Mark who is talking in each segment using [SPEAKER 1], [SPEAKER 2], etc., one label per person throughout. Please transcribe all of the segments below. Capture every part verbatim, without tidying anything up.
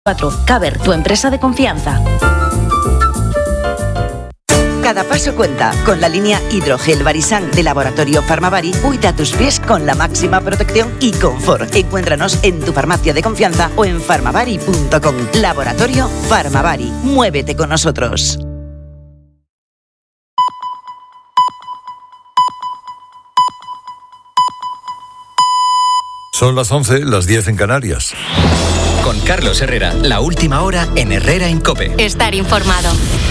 [SPEAKER 1] cuatro. Caber, tu empresa de confianza.
[SPEAKER 2] Cada paso cuenta. Con la línea Hidrogel Barisan de Laboratorio Farmavari, cuida tus pies con la máxima protección y confort. Encuéntranos en tu farmacia de confianza o en farmavari punto com. Laboratorio Farmavari. Muévete con nosotros.
[SPEAKER 3] Son las once, las diez en Canarias.
[SPEAKER 4] Con Carlos Herrera, la última hora en Herrera en COPE.
[SPEAKER 5] Estar informado.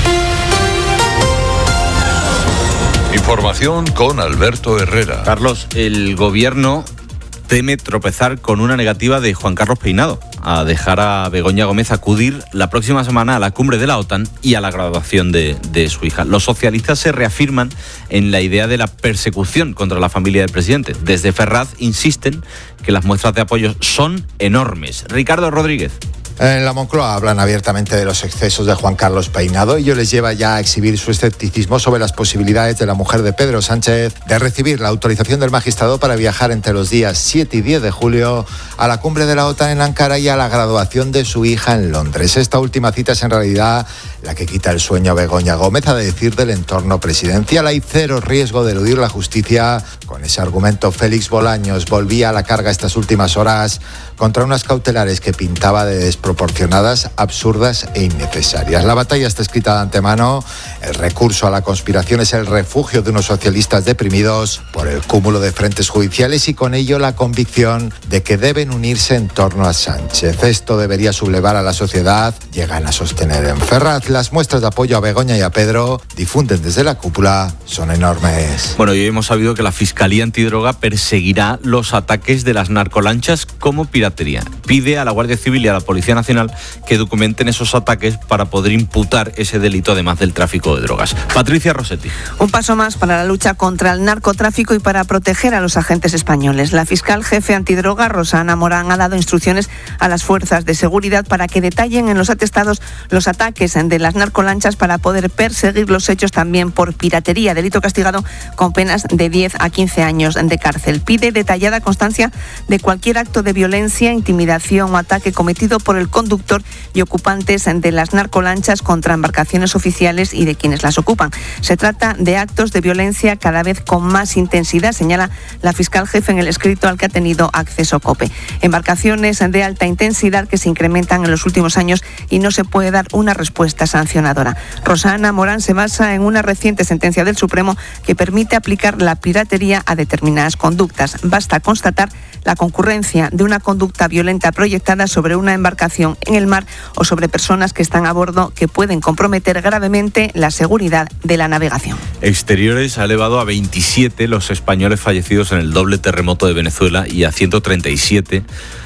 [SPEAKER 3] Información con Alberto Herrera.
[SPEAKER 6] Carlos, el gobierno teme tropezar con una negativa de Juan Carlos Peinado a dejar a Begoña Gómez acudir la próxima semana a la cumbre de la OTAN y a la graduación de, de su hija. Los socialistas se reafirman en la idea de la persecución contra la familia del presidente. Desde Ferraz insisten que las muestras de apoyo son enormes. Ricardo Rodríguez.
[SPEAKER 7] En la Moncloa hablan abiertamente de los excesos de Juan Carlos Peinado. Ello les lleva ya a exhibir su escepticismo sobre las posibilidades de la mujer de Pedro Sánchez de recibir la autorización del magistrado para viajar entre los días siete y diez de julio a la cumbre de la OTAN en Ankara y a la graduación de su hija en Londres. Esta última cita es en realidad la que quita el sueño a Begoña Gómez, a decir del entorno presidencial. Hay cero riesgo de eludir la justicia. Con ese argumento, Félix Bolaños volvía a la carga estas últimas horas contra unas cautelares que pintaba de desproporcionadas, absurdas e innecesarias. La batalla está escrita de antemano. El recurso a la conspiración es el refugio de unos socialistas deprimidos por el cúmulo de frentes judiciales y con ello la convicción de que deben unirse en torno a Sánchez. Esto debería sublevar a la sociedad, llegan a sostener en Ferraz. Las muestras de apoyo a Begoña y a Pedro difunden desde la cúpula son enormes.
[SPEAKER 6] Bueno, y hoy hemos sabido que la Fiscalía Antidroga perseguirá los ataques de las narcolanchas como piratería. Pide a la Guardia Civil y a la Policía Nacional que documenten esos ataques para poder imputar ese delito, además del tráfico de drogas. Patricia Rossetti.
[SPEAKER 8] Un paso más para la lucha contra el narcotráfico y para proteger a los agentes españoles. La fiscal jefe antidroga, Rosana Morán, ha dado instrucciones a las fuerzas de seguridad para que detallen en los atestados los ataques de las narcolanchas para poder perseguir los hechos también por piratería, delito castigado con penas de diez a quince años de cárcel. Pide detallada constancia de cualquier acto de violencia, intimidación o ataque cometido por el conductor y ocupantes de las narcolanchas contra embarcaciones oficiales y de quienes las ocupan. Se trata de actos de violencia cada vez con más intensidad, señala la fiscal jefe en el escrito al que ha tenido acceso COPE. Embarcaciones de alta intensidad que se incrementan en los últimos años y no se puede dar una respuesta sancionadora. Rosana Morán se basa en una reciente sentencia del Supremo que permite aplicar la piratería a determinadas conductas. Basta constatar la concurrencia de una conducta violenta proyectada sobre una embarcación en el mar o sobre personas que están a bordo que pueden comprometer gravemente la seguridad de la navegación.
[SPEAKER 6] Exteriores ha elevado a veintisiete los españoles fallecidos en el doble terremoto de Venezuela y a ciento treinta y siete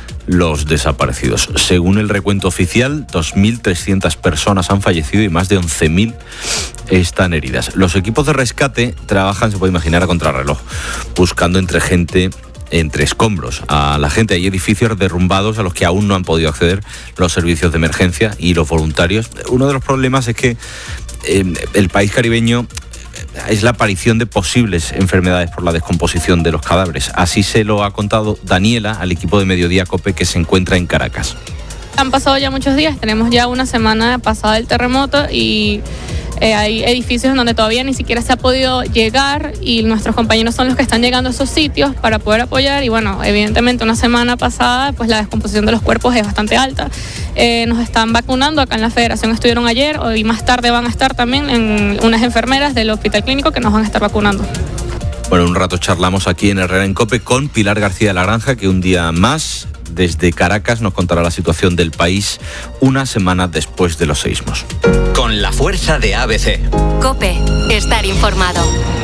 [SPEAKER 6] los desaparecidos. Según el recuento oficial, dos mil trescientas personas han fallecido y más de once mil están heridas. Los equipos de rescate trabajan, se puede imaginar, a contrarreloj, buscando entre gente entre escombros a la gente. Hay edificios derrumbados a los que aún no han podido acceder los servicios de emergencia y los voluntarios. Uno de los problemas es que eh, el país caribeño es la aparición de posibles enfermedades por la descomposición de los cadáveres. Así se lo ha contado Daniela al equipo de Mediodía COPE que se encuentra en Caracas.
[SPEAKER 9] Han pasado ya muchos días, tenemos ya una semana pasada el terremoto y eh, hay edificios en donde todavía ni siquiera se ha podido llegar y nuestros compañeros son los que están llegando a esos sitios para poder apoyar y bueno, evidentemente una semana pasada pues la descomposición de los cuerpos es bastante alta. Eh, nos están vacunando acá en la Federación, estuvieron ayer, hoy más tarde van a estar también en unas enfermeras del Hospital Clínico que nos van a estar vacunando.
[SPEAKER 6] Bueno, un rato charlamos aquí en Herrera en COPE con Pilar García de la Granja, que un día más desde Caracas nos contará la situación del país una semana después de los seísmos.
[SPEAKER 4] Con la fuerza de A B C.
[SPEAKER 5] COPE, estar informado.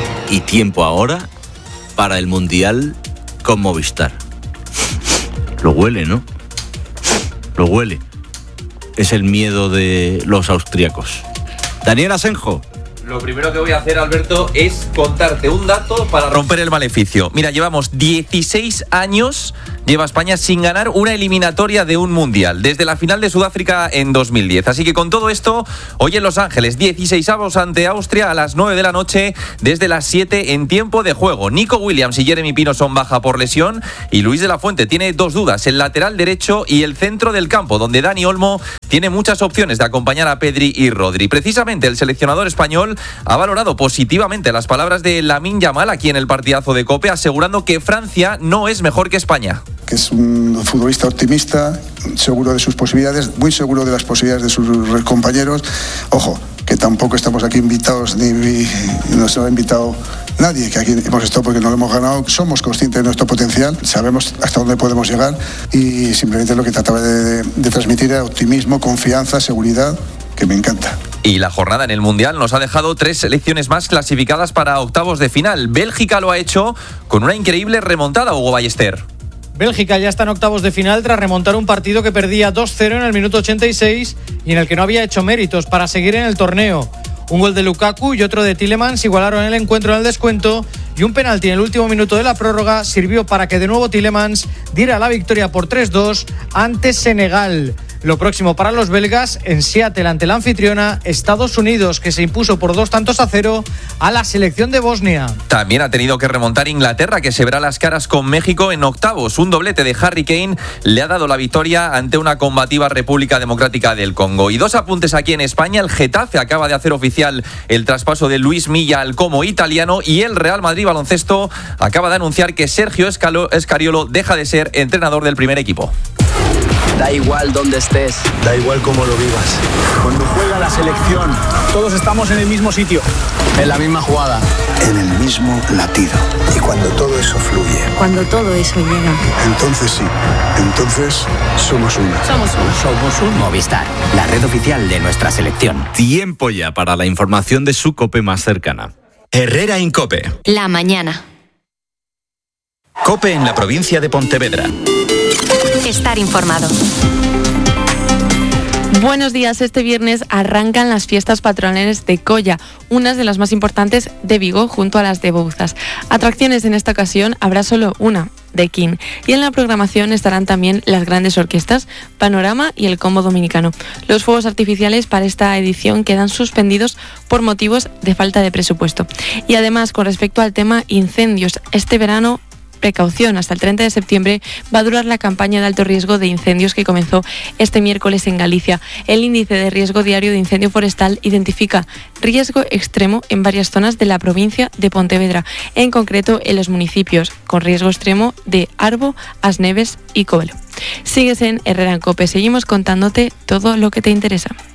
[SPEAKER 6] Y tiempo ahora para el Mundial con Movistar. Lo huele, ¿no? Lo huele. Es el miedo de los austríacos. Daniel Asenjo.
[SPEAKER 10] Lo primero que voy a hacer, Alberto, es contarte un dato para romper el maleficio. Mira, llevamos dieciséis años, lleva España sin ganar una eliminatoria de un mundial, desde la final de Sudáfrica en dos mil diez. Así que con todo esto, hoy en Los Ángeles, dieciseisavos ante Austria a las nueve de la noche, desde las siete en tiempo de juego. Nico Williams y Jeremy Pino son baja por lesión y Luis de la Fuente tiene dos dudas, el lateral derecho y el centro del campo, donde Dani Olmo tiene muchas opciones de acompañar a Pedri y Rodri. Precisamente el seleccionador español ha valorado positivamente las palabras de Lamine Yamal aquí en el partidazo de COPE, asegurando que Francia no es mejor que España.
[SPEAKER 11] Que es un futbolista optimista, seguro de sus posibilidades, muy seguro de las posibilidades de sus compañeros. Ojo, que tampoco estamos aquí invitados, ni, ni nos ha invitado nadie, que aquí hemos estado porque no lo hemos ganado. Somos conscientes de nuestro potencial, sabemos hasta dónde podemos llegar y simplemente lo que trataba de, de transmitir era optimismo, confianza, seguridad, que me encanta.
[SPEAKER 10] Y la jornada en el Mundial nos ha dejado tres selecciones más clasificadas para octavos de final. Bélgica lo ha hecho con una increíble remontada, Hugo Ballester.
[SPEAKER 12] Bélgica ya está en octavos de final tras remontar un partido que perdía dos cero en el minuto ochenta y seis y en el que no había hecho méritos para seguir en el torneo. Un gol de Lukaku y otro de Tielemans igualaron el encuentro en el descuento y un penalti en el último minuto de la prórroga sirvió para que de nuevo Tielemans diera la victoria por tres dos ante Senegal. Lo próximo para los belgas en Seattle ante la anfitriona Estados Unidos, que se impuso por dos tantos a cero a la selección de Bosnia.
[SPEAKER 10] También ha tenido que remontar Inglaterra, que se verá las caras con México en octavos. Un doblete de Harry Kane le ha dado la victoria ante una combativa República Democrática del Congo. Y dos apuntes aquí en España. El Getafe acaba de hacer oficial el traspaso de Luis Milla al Como italiano y el Real Madrid Baloncesto acaba de anunciar que Sergio Escariolo deja de ser entrenador del primer equipo.
[SPEAKER 13] Da igual dónde estés,
[SPEAKER 14] da igual cómo lo vivas.
[SPEAKER 13] Cuando juega la selección,
[SPEAKER 14] todos estamos en el mismo sitio,
[SPEAKER 13] en la misma jugada,
[SPEAKER 14] en el mismo latido. Y cuando todo eso fluye,
[SPEAKER 15] cuando todo eso llega,
[SPEAKER 14] entonces sí, entonces somos uno.
[SPEAKER 15] Somos uno.
[SPEAKER 4] Somos un Movistar, la red oficial de nuestra selección.
[SPEAKER 6] Tiempo ya para la información de su COPE más cercana.
[SPEAKER 4] Herrera en COPE.
[SPEAKER 5] La mañana.
[SPEAKER 4] COPE en la provincia de Pontevedra.
[SPEAKER 5] Estar informado.
[SPEAKER 16] Buenos días. Este viernes arrancan las fiestas patronales de Colla, unas de las más importantes de Vigo junto a las de Bouzas. Atracciones en esta ocasión habrá solo una, de King. Y en la programación estarán también las grandes orquestas, Panorama y el Combo Dominicano. Los fuegos artificiales para esta edición quedan suspendidos por motivos de falta de presupuesto. Y además, con respecto al tema incendios, este verano precaución, hasta el treinta de septiembre va a durar la campaña de alto riesgo de incendios que comenzó este miércoles en Galicia. El índice de riesgo diario de incendio forestal identifica riesgo extremo en varias zonas de la provincia de Pontevedra, en concreto en los municipios con riesgo extremo de Arbo, Asneves y Covelo. Sigues en Herrera en COPE, seguimos contándote todo lo que te interesa.